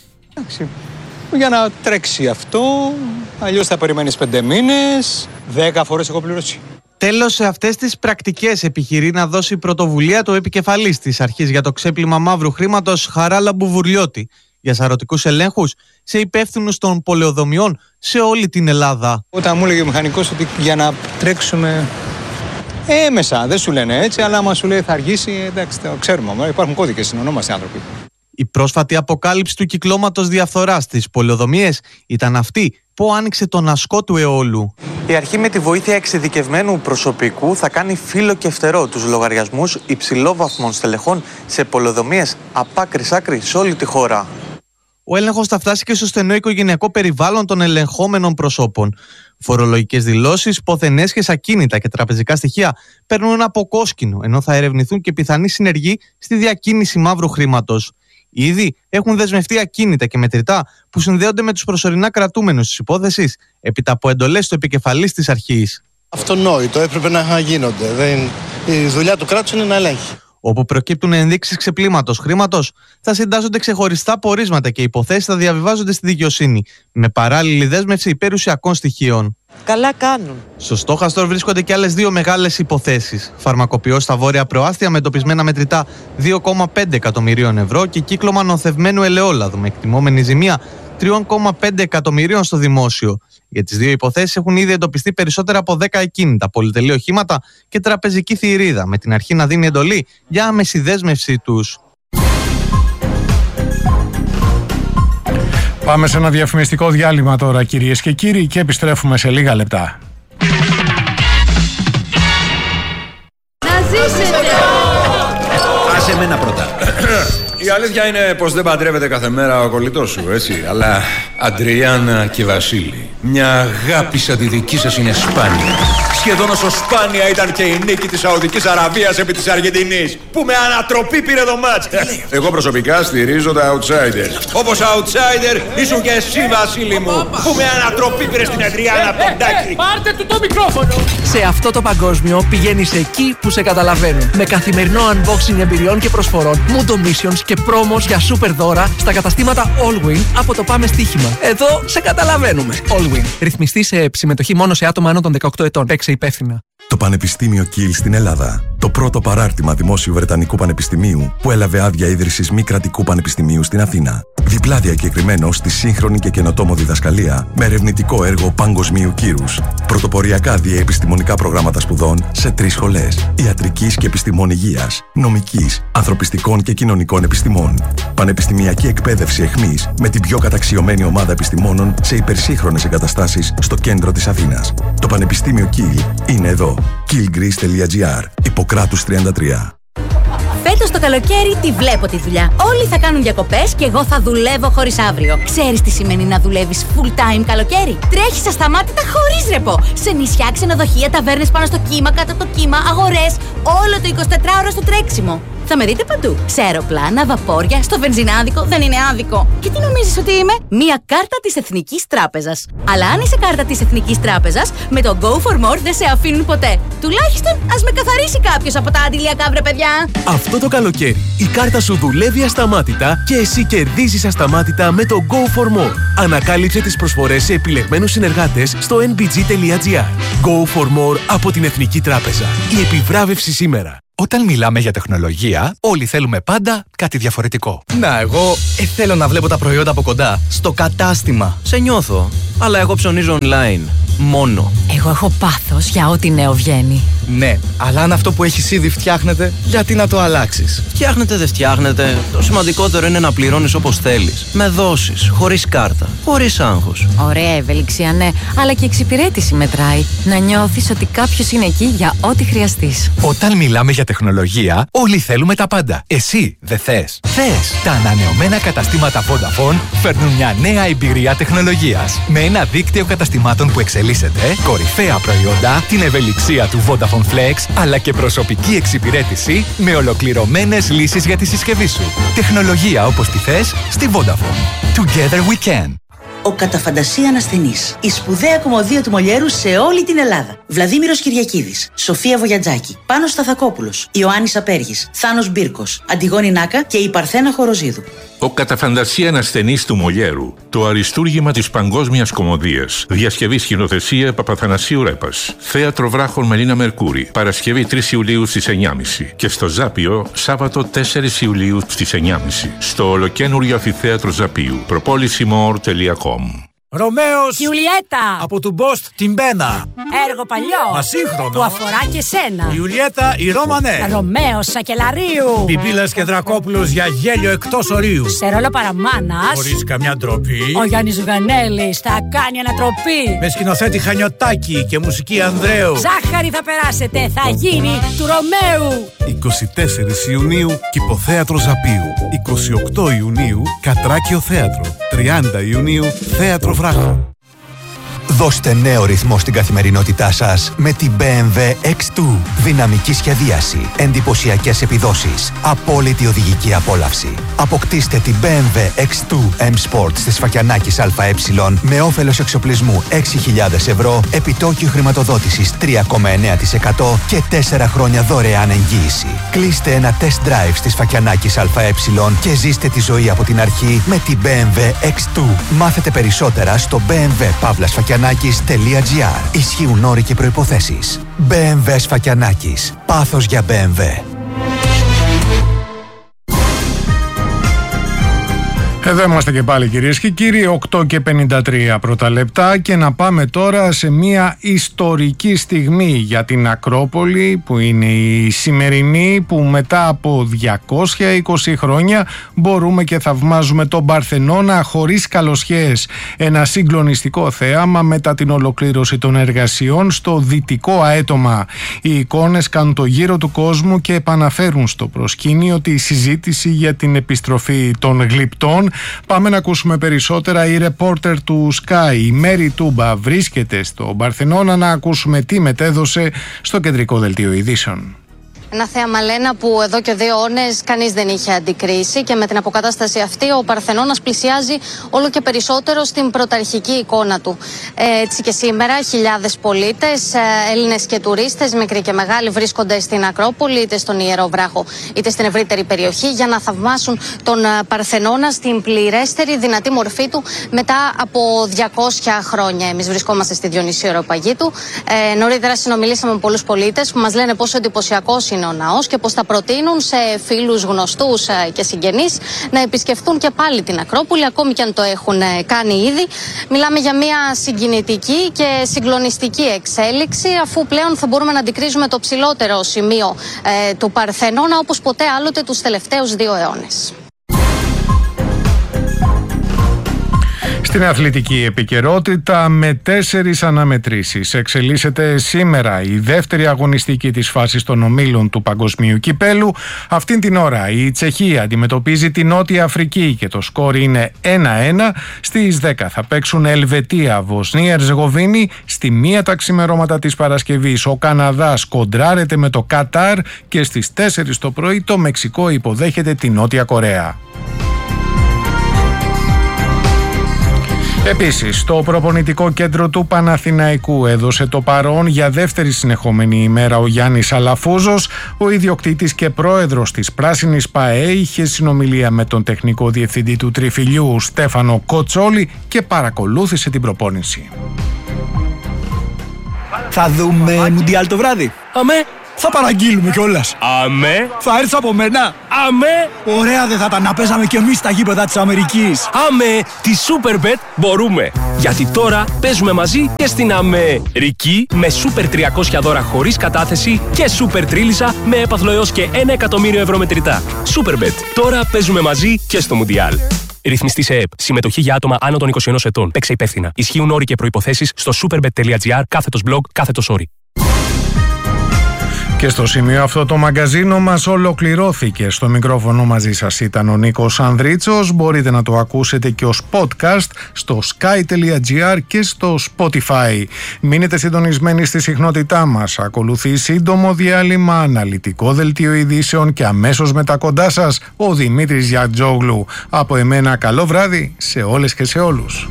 Για να τρέξει αυτό, αλλιώς θα περιμένεις 5 μήνες, 10 φορές έχω πληρώσει. Τέλος, σε αυτές τις πρακτικές επιχειρεί να δώσει πρωτοβουλία το επικεφαλής της αρχής για το ξέπλυμα μαύρου χρήματος, Χαράλα Μπουβουρλιώτη, για σαρωτικούς ελέγχους σε υπεύθυνους των πολεοδομιών σε όλη την Ελλάδα. Όταν μου έλεγε ο μηχανικός ότι για να τρέξουμε έμεσα, δεν σου λένε έτσι, αλλά άμα σου λέει θα αργήσει, εντάξει, το ξέρουμε, υπάρχουν κώδικες, συνονόμαστε άνθρωποι. Η πρόσφατη αποκάλυψη του κυκλώματος διαφθοράς στις πολεοδομίες ήταν αυτή που άνοιξε τον ασκό του αιώλου. Η αρχή με τη βοήθεια εξειδικευμένου προσωπικού θα κάνει φύλλο και φτερό τους λογαριασμούς υψηλόβαθμων στελεχών σε πολεοδομίες από άκρη σ' άκρη σε όλη τη χώρα. Ο έλεγχος θα φτάσει και στο στενό οικογενειακό περιβάλλον των ελεγχόμενων προσώπων. Φορολογικές δηλώσεις, ποθενέσχες ακίνητα και τραπεζικά στοιχεία παίρνουν από κόσκινο, ενώ θα ερευνηθούν και πιθανή συνεργή στη διακίνηση μαύρου χρήματος. Ήδη έχουν δεσμευτεί ακίνητα και μετρητά που συνδέονται με τους προσωρινά κρατούμενους της υπόθεσης, έπειτα από εντολές του επικεφαλής της αρχής. Αυτονόητο, έπρεπε να γίνονται. Η δουλειά του κράτους είναι να ελέγχει. Όπου προκύπτουν ενδείξεις ξεπλήματος χρήματος, θα συντάσσονται ξεχωριστά πορίσματα και οι υποθέσεις θα διαβιβάζονται στη δικαιοσύνη, με παράλληλη δέσμευση περιουσιακών στοιχείων. Καλά κάνουν. Στο στόχαστρο βρίσκονται και άλλες 2 μεγάλες υποθέσεις. Φαρμακοποιός στα βόρεια προάστια με εντοπισμένα μετρητά 2,5 εκατομμυρίων ευρώ και κύκλωμα νοθευμένου ελαιόλαδου με εκτιμόμενη ζημία 3,5 εκατομμυρίων στο δημόσιο. Για τις 2 υποθέσεις έχουν ήδη εντοπιστεί περισσότερα από 10 ακίνητα, πολυτελή οχήματα και τραπεζική θηρίδα, με την αρχή να δίνει εντολή για άμεση δέσμευσή τους. Πάμε σε ένα διαφημιστικό διάλειμμα τώρα, κυρίες και κύριοι, και επιστρέφουμε σε λίγα λεπτά. Να ζήσετε! Άσε εμένα πρώτα. Η αλήθεια είναι πως δεν παντρεύεται κάθε μέρα ο κολλητός σου, έτσι. Αλλά Αντριάννα και Βασίλη, μια αγάπη σαν τη δική σας είναι σπάνια. Σχεδόν όσο σπάνια ήταν και η νίκη της Σαουδικής Αραβίας επί της Αργεντινής, που με ανατροπή πήρε το μάτς. Εγώ προσωπικά στηρίζω τα outsiders. Όπως outsider ήσουν και εσύ, Βασίλη μου, που με ανατροπή πήρε στην Αντριάννα από τον Τάκη. Πάρτε του το μικρόφωνο! Σε αυτό το παγκόσμιο πηγαίνεις εκεί που σε καταλαβαίνουν. Με καθημερινό unboxing εμπειριών και προσφορών, Mundo Missions και πρόμος για super δώρα στα καταστήματα Allwin από το Πάμε Στοίχημα. Εδώ σε καταλαβαίνουμε. Allwin. Ρυθμιστή σε ΕΕΠ. Συμμετοχή μόνο σε άτομα άνω των 18 ετών. Παίξε υπεύθυνα. Το Πανεπιστήμιο Κιλ στην Ελλάδα. Το πρώτο παράρτημα δημόσιου Βρετανικού Πανεπιστημίου που έλαβε άδεια ίδρυσης μη κρατικού πανεπιστημίου στην Αθήνα. Διπλά διακεκριμένο στη σύγχρονη και καινοτόμο διδασκαλία με ερευνητικό έργο παγκοσμίου κύρους. Πρωτοποριακά διαεπιστημονικά προγράμματα σπουδών σε 3 σχολές. Ιατρικής και επιστημών υγείας, νομικής, ανθρωπιστικών και κοινωνικών επιστημών. Πανεπιστημιακή εκπαίδευση εχμής με την πιο καταξιωμένη ομάδα επιστημόνων σε υπερσύγχρονες εγκαταστάσεις στο κέντρο της Αθήνας. Το Πανεπιστήμιο Κιλ είναι εδώ. killgreece.gr. Ιπποκράτους 33. Φέτος το καλοκαίρι τη βλέπω τη δουλειά. Όλοι θα κάνουν διακοπές και εγώ θα δουλεύω χωρίς αύριο. Ξέρεις τι σημαίνει να δουλεύεις full time καλοκαίρι? Τρέχεις ασταμάτητα χωρίς ρεπό. Σε νησιά, ξενοδοχεία, ταβέρνες πάνω στο κύμα, κάτω από το κύμα, αγορές. Όλο το 24ωρο στο τρέξιμο. Θα με δείτε παντού. Σε αεροπλάνα, βαπόρια, στο βενζινάδικο, δεν είναι άδικο. Και τι νομίζεις ότι είμαι? Μία κάρτα της Εθνικής Τράπεζας. Αλλά αν είσαι κάρτα της Εθνικής Τράπεζας, με το Go for More δεν σε αφήνουν ποτέ. Τουλάχιστον ας με καθαρίσει κάποιος από τα αντιλιακά, βρε παιδιά. Αυτό το καλοκαίρι η κάρτα σου δουλεύει ασταμάτητα και εσύ κερδίζεις ασταμάτητα με το Go for More. Ανακάλυψε τις προσφορές σε επιλεγμένους συνεργάτες στο nbg.gr. Go for More από την Εθνική Τράπεζα. Η επιβράβευση σήμερα. Όταν μιλάμε για τεχνολογία, όλοι θέλουμε πάντα κάτι διαφορετικό. Να, εγώ θέλω να βλέπω τα προϊόντα από κοντά, στο κατάστημα. Σε νιώθω, αλλά εγώ ψωνίζω online. Μόνο. Εγώ έχω πάθος για ό,τι νέο βγαίνει. Ναι, αλλά αν αυτό που έχεις ήδη φτιάχνεται, γιατί να το αλλάξεις? Φτιάχνετε, δεν φτιάχνετε. Το σημαντικότερο είναι να πληρώνεις όπως θέλεις. Με δόσεις, χωρίς κάρτα, χωρίς άγχος. Ωραία ευελιξία, ναι, αλλά και εξυπηρέτηση μετράει. Να νιώθεις ότι κάποιος είναι εκεί για ό,τι χρειαστείς. Όταν μιλάμε για τεχνολογία, όλοι θέλουμε τα πάντα. Εσύ δεν θες? Θες! Τα ανανεωμένα καταστήματα Vodafone φέρνουν μια νέα εμπειρία τεχνολογίας. Με ένα δίκτυο καταστημάτων που εξελίσσεται, κορυφαία προϊόντα, την ευελιξία του Vodafone Flex, αλλά και προσωπική εξυπηρέτηση με ολοκληρωμένες λύσεις για τη συσκευή σου. Τεχνολογία όπως τη θες στη Vodafone. Together we can. Ο κατά φαντασία ανασθενής. Η σπουδαία κομμωδία του Μολιέρου σε όλη την Ελλάδα. Βλαδίμηρος Κυριακίδης, Σοφία Βογιατζάκη, Πάνος Σταθακόπουλος, Ιωάννης Απέργης, Θάνος Μπίρκος, Αντιγόνη Νάκα και η Παρθένα Χοροζίδου. Ο κατά φαντασία ανασθενής του Μολιέρου. Το αριστούργημα της παγκόσμιας κομμωδίας. Διασκευή σκηνοθεσία Παπαθανασίου Ρέπας. Θέατρο Βράχων Μελίνα Μερκούρη. Παρασκευή 3 Ιουλίου στις 9.30. Και στο Ζάπιο Σάββατο 4 Ιουλίου στις 9.30. Στο ολοκένουργιο αμφιθέατρο Ζαπίου. Προπόλησιμor.com. Ρωμαίος Ιουλιέτα από του Μπόστ την Μπένα. Έργο παλιό Ασύγχρονο που αφορά και σένα. Ιουλιέτα η Ρώμανε. Ρωμαίος Σακελαρίου. Πιπίλας και Δρακόπουλος για γέλιο εκτός ορίου. Σε ρόλο παραμάνας, χωρίς καμιά ντροπή, ο Γιάννης Ζουγανέλης θα κάνει ανατροπή. Με σκηνοθέτη Χανιωτάκη και μουσική Ανδρέου. Ζάχαρη θα περάσετε, θα γίνει του Ρωμαίου. 24 Ιουνίου Κηποθέατρο Ζαπίου. 28 Ιουνίου Κατράκιο Θέατρο. 30 Ιουνίου Θέατρο Βράχο. Δώστε νέο ρυθμό στην καθημερινότητά σας με την BMW X2. Δυναμική σχεδίαση, εντυπωσιακές επιδόσεις, απόλυτη οδηγική απόλαυση. Αποκτήστε την BMW X2 M Sport στη Σφακιανάκης ΑΕ με όφελος εξοπλισμού 6.000 ευρώ, επιτόκιο χρηματοδότησης 3,9% και 4 χρόνια δωρεάν εγγύηση. Κλείστε ένα test drive στη Σφακιανάκης ΑΕ και ζήστε τη ζωή από την αρχή με την BMW X2. Μάθετε περισσότερα στο bmw.sfakianakis.gr. Ισχύουν όροι και προϋποθέσεις. BMW Σφακιανάκης. Πάθος για BMW. Εδώ είμαστε και πάλι, κυρίες και κύριοι, 8 και 53 πρώτα λεπτά, και να πάμε τώρα σε μια ιστορική στιγμή για την Ακρόπολη, που είναι η σημερινή, που μετά από 220 χρόνια μπορούμε και θαυμάζουμε τον Παρθενώνα χωρίς καλοσχέες. Ένα συγκλονιστικό θέαμα μετά την ολοκλήρωση των εργασιών στο δυτικό αέτομα. Οι εικόνες κάνουν το γύρο του κόσμου και επαναφέρουν στο προσκήνιο τη συζήτηση για την επιστροφή των γλυπτών. Πάμε να ακούσουμε περισσότερα. Η ρεπόρτερ του Sky, η Μέρη Τούμπα, βρίσκεται στο Παρθενώνα να ακούσουμε τι μετέδωσε στο κεντρικό δελτίο ειδήσεων. Ένα θέαμα, Λένα, που εδώ και 2 αιώνες κανείς δεν είχε αντικρίσει, και με την αποκατάσταση αυτή ο Παρθενώνας πλησιάζει όλο και περισσότερο στην πρωταρχική εικόνα του. Έτσι και σήμερα χιλιάδες πολίτες, Έλληνες και τουρίστες, μικροί και μεγάλοι, βρίσκονται στην Ακρόπολη, είτε στον Ιερό Βράχο είτε στην ευρύτερη περιοχή, για να θαυμάσουν τον Παρθενώνα στην πληρέστερη δυνατή μορφή του μετά από 200 χρόνια. Εμείς βρισκόμαστε στη Διονυσίου Αεροπαγήτου. Νωρίτερα συνομιλήσαμε με πολλούς πολίτες που μας λένε πόσο εντυπωσιακός είναι ο ναός και πως θα προτείνουν σε φίλους, γνωστούς και συγγενείς να επισκεφτούν και πάλι την Ακρόπολη, ακόμη και αν το έχουν κάνει ήδη. Μιλάμε για μια συγκινητική και συγκλονιστική εξέλιξη, αφού πλέον θα μπορούμε να αντικρίζουμε το ψηλότερο σημείο του Παρθενώνα όπως ποτέ άλλοτε τους τελευταίους 2 αιώνες. Στην αθλητική επικαιρότητα, με 4 αναμετρήσεις εξελίσσεται σήμερα η δεύτερη αγωνιστική της φάσης των ομίλων του Παγκοσμίου Κυπέλου. Αυτήν την ώρα η Τσεχία αντιμετωπίζει τη Νότια Αφρική και το σκορ είναι 1-1. Στις 10 θα παίξουν Ελβετία, Βοσνία, Ερζεγοβίνη. Στη 1 τα ξημερώματα της Παρασκευής ο Καναδάς κοντράρεται με το Κατάρ και στις 4 το πρωί το Μεξικό υποδέχεται τη Νότια Κορέα. Επίσης, το προπονητικό κέντρο του Παναθηναϊκού έδωσε το παρόν για δεύτερη συνεχόμενη ημέρα ο Γιάννης Αλαφούζος. Ο ιδιοκτήτης και πρόεδρος της Πράσινης ΠΑΕ είχε συνομιλία με τον τεχνικό διευθυντή του Τριφυλιού Στέφανο Κοτσόλη και παρακολούθησε την προπόνηση. Θα δούμε Μουντιάλ το βράδυ. Αμέ. Θα παραγγείλουμε κιόλας. Αμέ. Θα έρθεις από μένα. Αμέ. Ωραία δεν θα ήταν να παίζαμε κι εμείς στα γήπεδα της Αμερικής. Αμέ. Τη Superbet μπορούμε. Γιατί τώρα παίζουμε μαζί και στην Αμερική με Super 300 δώρα χωρίς κατάθεση και Super Τρίλισσα με έπαθλο έως και 1 εκατομμύριο ευρώ μετρητά. Superbet. Τώρα παίζουμε μαζί και στο Μουντιάλ. Ρυθμιστή σε ΕΕΠ. Συμμετοχή για άτομα άνω των 21 ετών. Παίξε υπεύθυνα. Ισχύουν όροι και προϋποθέσεις στο superbet.gr/blog/. Και στο σημείο αυτό το μαγκαζίνο μας ολοκληρώθηκε. Στο μικρόφωνο μαζί σας ήταν ο Νίκος Ανδρίτσος. Μπορείτε να το ακούσετε και ως podcast στο sky.gr και στο Spotify. Μείνετε συντονισμένοι στη συχνότητά μας. Ακολουθεί σύντομο διάλειμμα, αναλυτικό δελτίο ειδήσεων και αμέσως μετά κοντά σας ο Δημήτρης Γιατζόγλου. Από εμένα καλό βράδυ σε όλες και σε όλους.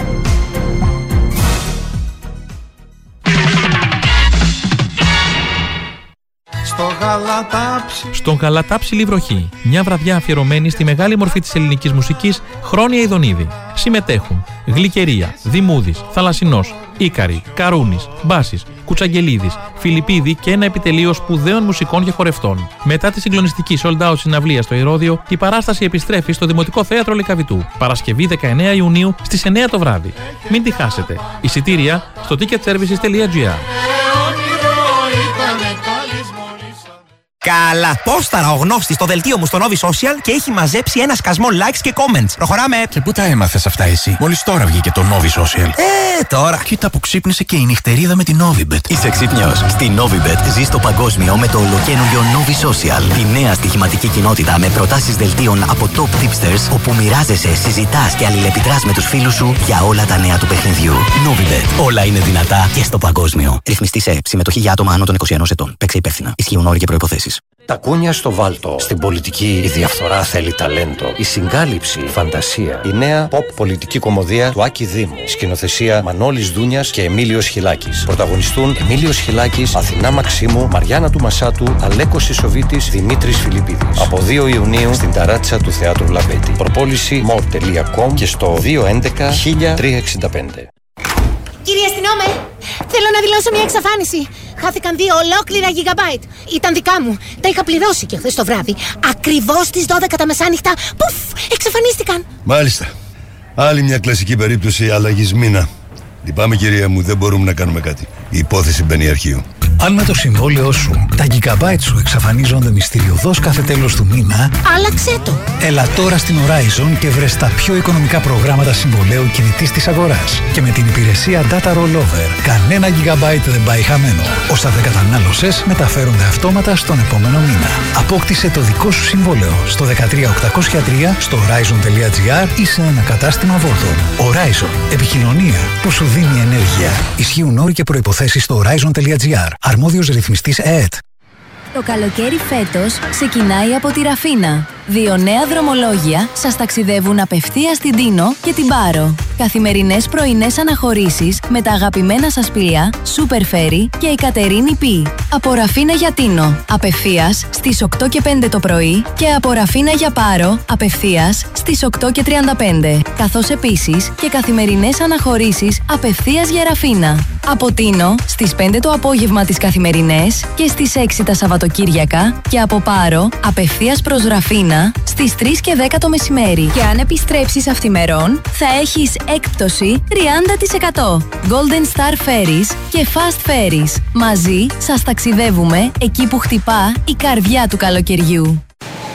Στον Γαλατάψιλη βροχή. Μια βραδιά αφιερωμένη στη μεγάλη μορφή της ελληνικής μουσικής Χρόνια Ιδονίδη. Συμμετέχουν Γλυκερία, Δημούδης, Θαλασσινός, Ίκαρη, Καρούνης, Μπάσης, Κουτσαγγελίδης, Φιλιππίδη και ένα επιτελείο σπουδαίων μουσικών και χορευτών. Μετά τη συγκλονιστική sold out συναυλία στο Ηρώδειο, η παράσταση επιστρέφει στο Δημοτικό Θέατρο Λυκαβητού. Παρασκευή 19 Ιουνίου στις 9 το βράδυ. Μην τη χάσετε. Εισιτήρια στο ticketservices.gr. Καλά, πόσταρα ο γνώστης στο δελτίο μου στο Novi Social και έχει μαζέψει ένα σκασμό likes και comments. Προχωράμε. Και πού τα έμαθες αυτά εσύ? Μόλις τώρα βγήκε το Novi Social. Τώρα. Κοίτα που ξύπνησε και η νυχτερίδα με την Novibet. Είσαι ξύπνιος? Στη Novibet ζεις το παγκόσμιο με το ολοκαίνουργιο Novi Social. Τη νέα στοιχηματική κοινότητα με προτάσεις δελτίων από top tipsters, όπου μοιράζεσαι, συζητάς και αλληλεπιδράς με τους φίλους σου για όλα τα νέα του παιχνιδιού. Novibet. Όλα είναι δυνατά και στο παγκόσμιο. Ρυθμιστή σε ΕΕΠ. Συμμετοχή για άτομα άνω των 21 ετών. Παίξε υπεύθυνα. Ισχύουν όροι και προϋποθέσεις. Τα κούνια στο βάλτο. Στην πολιτική η διαφθορά θέλει ταλέντο. Η συγκάλυψη, η φαντασία. Η νέα pop πολιτική κομμωδία του Άκη Δήμου. Σκηνοθεσία Μανώλης Δούνιας και Εμίλιος Χιλάκης. Πρωταγωνιστούν Εμίλιος Χιλάκης, Αθηνά Μαξίμου, Μαριάννα του Μασάτου, Αλέκος Σισοβίτης, Δημήτρης Φιλιππίδης. Από 2 Ιουνίου στην ταράτσα του Θεάτρου Λαμπέτη. Προπόληση more.com και στο 211 1365. Κύριε αστυνόμε, θέλω να δηλώσω μια εξαφάνιση. Χάθηκαν 2 ολόκληρα gigabyte. Ήταν δικά μου. Τα είχα πληρώσει και χθες το βράδυ. Ακριβώς στις 12 τα μεσάνυχτα. Πουφ, εξαφανίστηκαν. Μάλιστα. Άλλη μια κλασική περίπτωση αλλαγής μήνα. Λυπάμαι κυρία μου, δεν μπορούμε να κάνουμε κάτι. Η υπόθεση μπαίνει αρχείο. Αν με το συμβόλαιό σου τα gigabyte σου εξαφανίζονται μυστηριωδώς κάθε τέλος του μήνα, άλλαξέ το. Έλα τώρα στην Horizon και βρες τα πιο οικονομικά προγράμματα συμβολέου κινητής της αγοράς. Και με την υπηρεσία Data Rollover, κανένα gigabyte δεν πάει χαμένο. Όσα δεν κατανάλωσες μεταφέρονται αυτόματα στον επόμενο μήνα. Απόκτησε το δικό σου συμβόλαιο στο 13803 στο horizon.gr ή σε ένα κατάστημα Vodafone. Horizon. Επικοινωνία που σου δίνει ενέργεια. Ισχύουν όροι και προϋποθέσεις στο horizon.gr. Αρμόδιος ρυθμιστής ΕΕΤ. Το καλοκαίρι φέτος ξεκινάει από τη Ραφίνα. 2 νέα δρομολόγια σας ταξιδεύουν απευθείας στην Τίνο και την Πάρο. Καθημερινές πρωινές αναχωρήσεις με τα αγαπημένα σας πλοία Super Ferry και η Κατερίνη Π. Από Ραφίνα για Τίνο, απευθείας στις 8 και 5 το πρωί και από Ραφίνα για Πάρο, απευθείας στις 8 και 35. Καθώς επίσης και καθημερινές αναχωρήσεις απευθείας για Ραφίνα. Από Τίνο στις 5 το απόγευμα τις καθημερινές και στις 6 τα Σαββατοκύριακα και από Πάρο απευθείας προς Ραφίνα στις 3 και 10 το μεσημέρι. Και αν επιστρέψεις αυθημερών θα έχεις έκπτωση 30%. Golden Star Ferries και Fast Ferries. Μαζί σας ταξιδεύουμε εκεί που χτυπά η καρδιά του καλοκαιριού.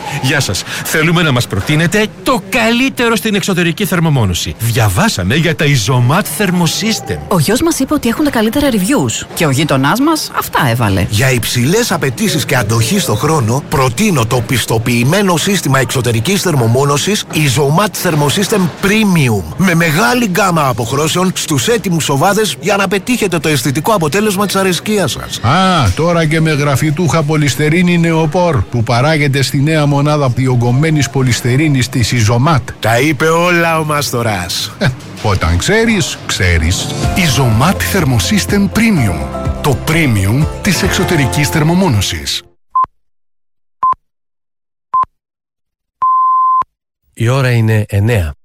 Γεια σας. Θέλουμε να μας προτείνετε το καλύτερο στην εξωτερική θερμομόνωση. Διαβάσαμε για τα Isomat Thermosystem. Ο γιος μας είπε ότι έχουν τα καλύτερα reviews και ο γείτονάς μας αυτά έβαλε. Για υψηλές απαιτήσεις και αντοχή στο χρόνο, προτείνω το πιστοποιημένο σύστημα εξωτερικής θερμομόνωσης Isomat Thermosystem Premium. Με μεγάλη γκάμα αποχρώσεων στους έτοιμους σοβάδες για να πετύχετε το αισθητικό αποτέλεσμα της αρεσκίας σας. Α, τώρα και με γραφιτούχα πολυστερίνη νεοπόρ που παράγεται στη νέα μονάδα διογκωμένης πολυστερίνης της Isomat. Τα είπε όλα ο Μαστοράς. Όταν ξέρεις, ξέρεις. Isomat Thermosystem Premium. Το premium της εξωτερικής θερμομόνωσης. Η ώρα είναι 9.